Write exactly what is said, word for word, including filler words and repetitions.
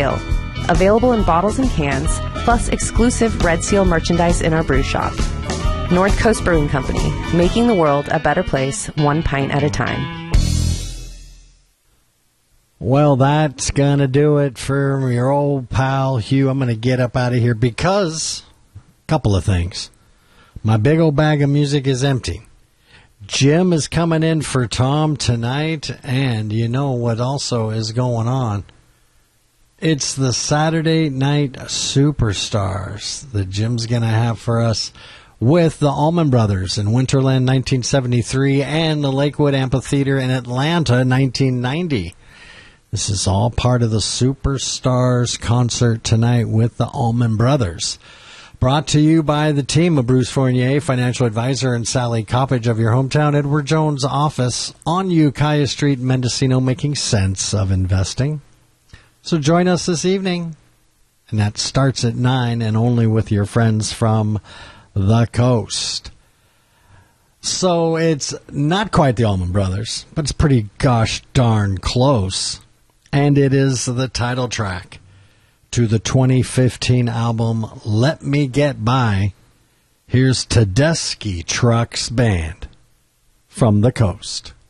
Seal. Available in bottles and cans, plus exclusive Red Seal merchandise in our brew shop. North Coast Brewing Company, making the world a better place, one pint at a time. Well, that's going to do it for your old pal Hugh. I'm going to get up out of here because a couple of things. My big old bag of music is empty. Jim is coming in for Tom tonight, and you know what also is going on. It's the Saturday Night Superstars that Jim's going to have for us with the Allman Brothers in Winterland nineteen seventy-three and the Lakewood Amphitheater in Atlanta nineteen ninety. This is all part of the Superstars concert tonight with the Allman Brothers. Brought to you by the team of Bruce Fournier, financial advisor, and Sally Coppage of your hometown Edward Jones office on Ukiah Street, Mendocino, making sense of investing. So join us this evening, and that starts at nine and only with your friends from the coast. So it's not quite the Allman Brothers, but it's pretty gosh darn close. And it is the title track to the twenty fifteen album, Let Me Get By. Here's Tedeschi Trucks Band from the coast.